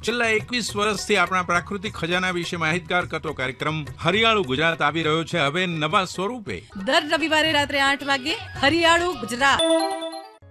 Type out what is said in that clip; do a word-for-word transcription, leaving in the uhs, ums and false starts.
છેલ્લા એકવીસ વર્ષથી આપણા પ્રાકૃતિક ખજાના વિશે માહિતગાર કરતો કાર્યક્રમ હરિયાળું ગુજરાત આવી રહ્યો છે હવે નવા સ્વરૂપે. દર રવિવારે રાત્રે આઠ વાગે હરિયાળું ગુજરાત.